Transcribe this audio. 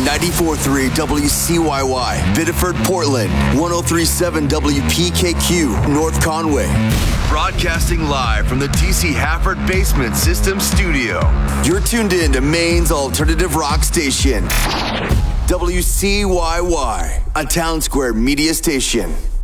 94.3 WCYY, Biddeford, Portland, 103.7 WPKQ, North Conway. Broadcasting live from the TC Hafford Basement System Studio. You're tuned in to Maine's alternative rock station, WCYY, a Town Square media station.